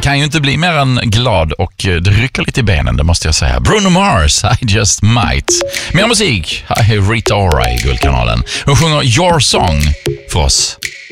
kan ju inte bli mer än glad och det rycker lite i benen, det måste jag säga. Bruno Mars, I just might. Mer musik, här är Rita Ora i Guldkanalen. Hon sjunger Your Song för oss.